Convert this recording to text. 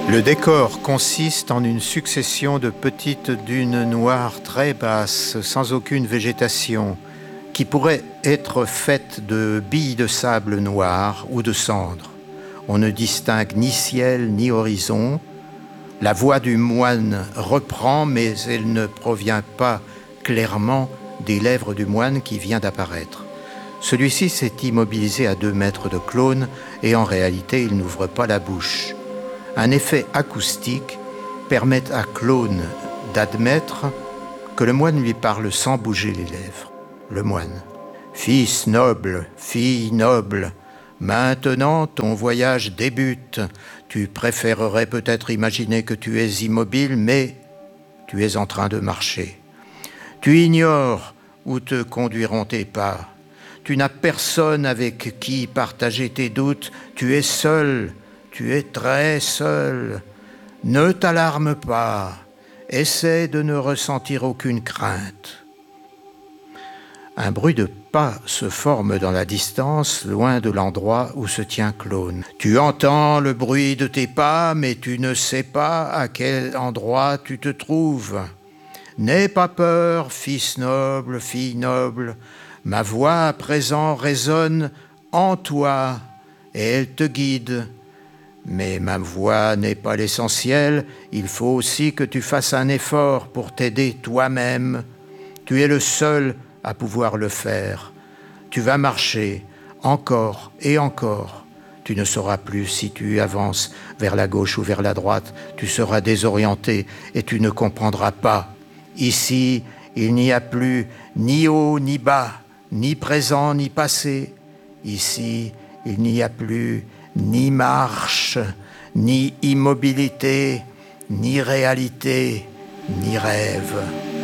Le décor consiste en une succession de petites dunes noires très basses, sans aucune végétation, qui pourraient être faites de billes de sable noir ou de cendres. On ne distingue ni ciel ni horizon. La voix du moine reprend, mais elle ne provient pas clairement des lèvres du moine qui vient d'apparaître. Celui-ci s'est immobilisé à 2 mètres de Clone et en réalité, il n'ouvre pas la bouche. Un effet acoustique permet à Clone d'admettre que le moine lui parle sans bouger les lèvres. Le moine. « Fils noble, fille noble, maintenant ton voyage débute. Tu préférerais peut-être imaginer que tu es immobile, mais tu es en train de marcher. Tu ignores où te conduiront tes pas. Tu n'as personne avec qui partager tes doutes. Tu es seul, tu es très seul. Ne t'alarme pas. Essaie de ne ressentir aucune crainte. » Un bruit de pas se forme dans la distance, loin de l'endroit où se tient Clone. Tu entends le bruit de tes pas, mais tu ne sais pas à quel endroit tu te trouves. N'aie pas peur, fils noble, fille noble. Ma voix à présent résonne en toi et elle te guide. Mais ma voix n'est pas l'essentiel. Il faut aussi que tu fasses un effort pour t'aider toi-même. Tu es le seul à pouvoir le faire. Tu vas marcher encore et encore. Tu ne sauras plus si tu avances vers la gauche ou vers la droite. Tu seras désorienté et tu ne comprendras pas. Ici, il n'y a plus ni haut ni bas, ni présent ni passé. Ici, il n'y a plus ni marche, ni immobilité, ni réalité, ni rêve.